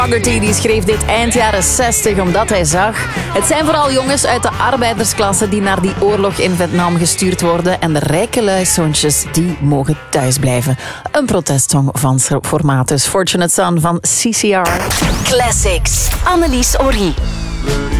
Fogerty die schreef dit eind jaren 60 omdat hij zag: het zijn vooral jongens uit de arbeidersklasse die naar die oorlog in Vietnam gestuurd worden en de rijke luiszoontjes die mogen thuisblijven. Een protestsong van formaat dus. Fortunate Son van CCR. Classics. Annelies Orie.